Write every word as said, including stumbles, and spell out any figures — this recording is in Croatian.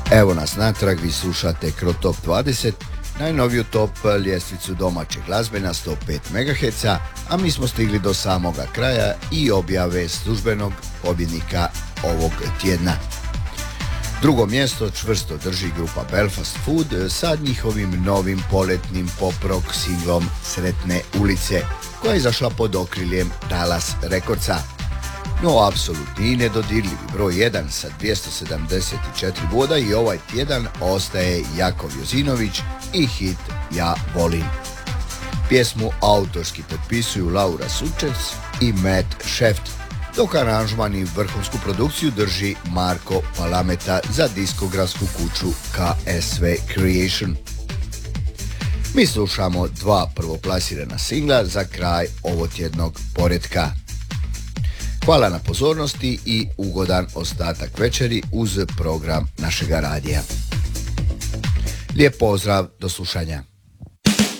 Evo nas natrag, vi slušate Kro Top dvadeset, najnoviju top ljestvicu domaće glazbe na sto pet megaherca, a mi smo stigli do samoga kraja i objave službenog pobjednika ovog tjedna. Drugo mjesto čvrsto drži grupa Belfast Food sa njihovim novim poletnim pop-rock singlom Sretne ulice, koja je izašla pod okriljem Dallas Recordsa. No, apsolutni i nedodirljivi broj jedan sa dvjesto sedamdeset četiri boda i ovaj tjedan ostaje Jakov Jozinović i hit Ja volim. Pjesmu autorski potpisuju Laura Sučec i Matt Sheft, dok aranžman i vrhunsku produkciju drži Marko Palameta za diskografsku kuću K S V Creation. Mi slušamo dva prvoplasirana singla za kraj ovotjednog poretka. Hvala na pozornosti i ugodan ostatak večeri uz program našega radija. Lijep pozdrav, do slušanja.